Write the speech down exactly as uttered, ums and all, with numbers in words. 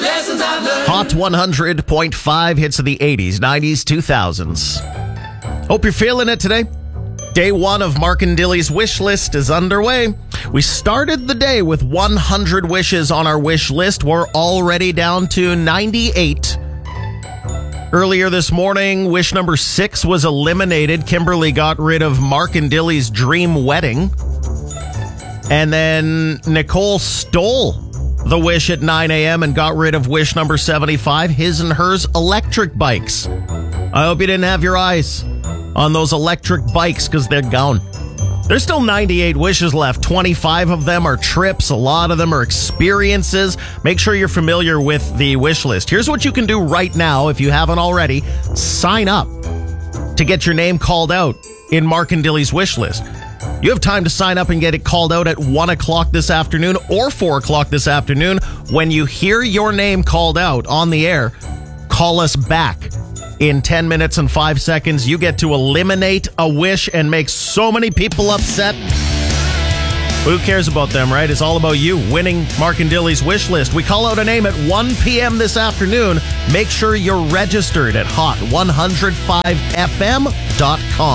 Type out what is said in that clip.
lessons I've learned. Hot one hundred point five hits of the eighties, nineties, two thousands. Hope you're feeling it today. Day one of Mark and Dilly's wish list is underway. We started the day with one hundred wishes on our wish list. We're already down to ninety-eight. Earlier this morning, wish number six was eliminated. Kimberly got rid of Mark and Dilly's dream wedding. And then Nicole stole the wish at nine a.m. and got rid of wish number seventy-five, his and hers electric bikes. I hope you didn't have your eyes on those electric bikes because they're gone. There's still ninety-eight wishes left. twenty-five of them are trips. A lot of them are experiences. Make sure you're familiar with the wish list. Here's what you can do right now if you haven't already. Sign up to get your name called out in Mark and Dilly's wish list. You have time to sign up and get it called out at one o'clock this afternoon or four o'clock this afternoon. When you hear your name called out on the air, call us back. In ten minutes and five seconds, you get to eliminate a wish and make so many people upset. Who cares about them, right? It's all about you winning Mark and Dilly's wish list. We call out a name at one p.m. this afternoon. Make sure you're registered at hot one oh five f m dot com.